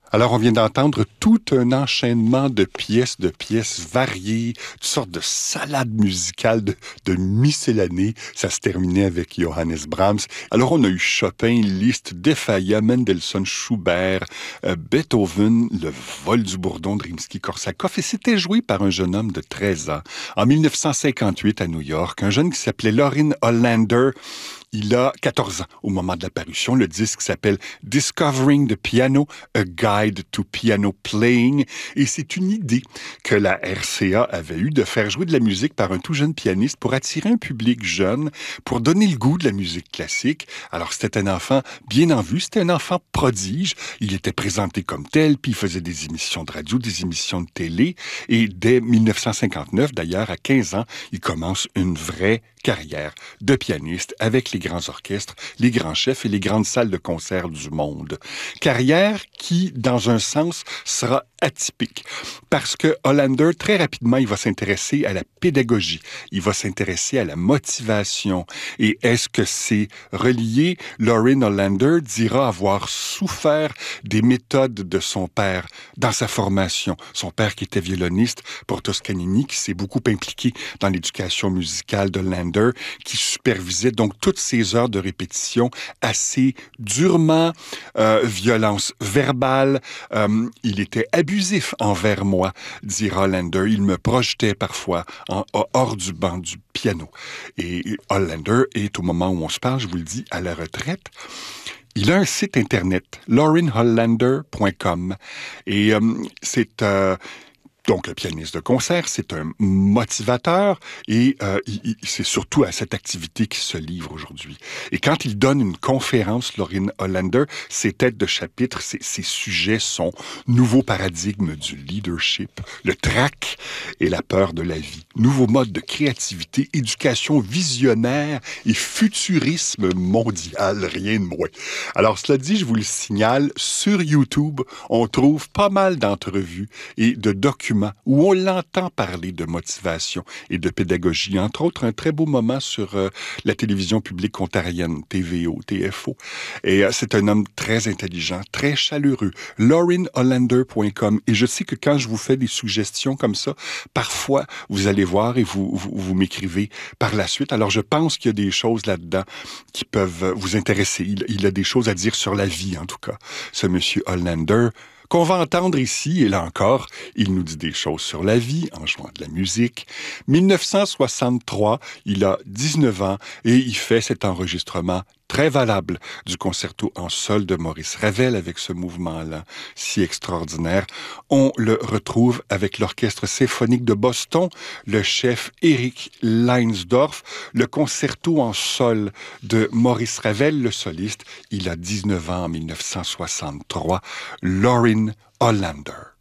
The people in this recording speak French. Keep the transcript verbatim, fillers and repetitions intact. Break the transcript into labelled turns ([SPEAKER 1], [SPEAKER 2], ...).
[SPEAKER 1] Alors, on vient d'entendre tout un enchaînement de pièces, de pièces variées, toutes sortes de salades musicales, de, de miscellanée. Ça se terminait avec Johannes Brahms. Alors, on a eu Chopin, Liszt, Defaya, Mendelssohn, Schubert, euh, Beethoven, le vol du bourdon de Rimsky-Korsakov. Et c'était joué par un jeune homme de treize ans. En dix-neuf cent cinquante-huit, à New York, un jeune qui s'appelait Lorin Hollander. Il a quatorze ans au moment de la parution. Le disque s'appelle Discovering the Piano, A Guide to Piano Playing. Et c'est une idée que la R C A avait eue de faire jouer de la musique par un tout jeune pianiste pour attirer un public jeune, pour donner le goût de la musique classique. Alors, c'était un enfant bien en vue, c'était un enfant prodige. Il était présenté comme tel, puis il faisait des émissions de radio, des émissions de télé. Et dès dix-neuf cent cinquante-neuf, d'ailleurs, à quinze ans, il commence une vraie carrière de pianiste avec les grands orchestres, les grands chefs et les grandes salles de concert du monde. Carrière qui, dans un sens, sera atypique. Parce que Hollander, très rapidement, il va s'intéresser à la pédagogie. Il va s'intéresser à la motivation. Et est-ce que c'est relié? Lorin Hollander dira avoir souffert des méthodes de son père dans sa formation. Son père qui était violoniste pour Toscanini, qui s'est beaucoup impliqué dans l'éducation musicale de Hollander, qui supervisait donc toutes ces heures de répétition assez durement, euh, violence verbale. Euh, il était abusif envers moi, dira Hollander. Il me projetait parfois en, hors du banc du piano. Et Hollander est, au moment où on se parle, je vous le dis, à la retraite. Il a un site internet, lorin hollander point com. Et euh, c'est... Euh, Donc, un pianiste de concert, c'est un motivateur et euh, il, il, c'est surtout à cette activité qu'il se livre aujourd'hui. Et quand il donne une conférence, Lorin Hollander, ses têtes de chapitre, ses, ses sujets sont nouveau paradigme du leadership, le trac et la peur de la vie, nouveau mode de créativité, éducation visionnaire et futurisme mondial, rien de moins. Alors, cela dit, je vous le signale, sur YouTube, on trouve pas mal d'entrevues et de documents où on l'entend parler de motivation et de pédagogie. Entre autres, un très beau moment sur euh, la télévision publique ontarienne, T V O, T F O. Et euh, c'est un homme très intelligent, très chaleureux. lorin hollander point com. Et je sais que quand je vous fais des suggestions comme ça, parfois, vous allez voir et vous, vous, vous m'écrivez par la suite. Alors, je pense qu'il y a des choses là-dedans qui peuvent vous intéresser. Il, il a des choses à dire sur la vie, en tout cas, ce monsieur Hollander, qu'on va entendre ici, et là encore, il nous dit des choses sur la vie en jouant de la musique. dix-neuf cent soixante-trois, il a dix-neuf ans et il fait cet enregistrement très valable du concerto en sol de Maurice Ravel avec ce mouvement-là si extraordinaire. On le retrouve avec l'Orchestre symphonique de Boston, le chef Eric Leinsdorf, le concerto en sol de Maurice Ravel, le soliste. Il a dix-neuf ans en dix-neuf cent soixante-trois, Lorin Hollander.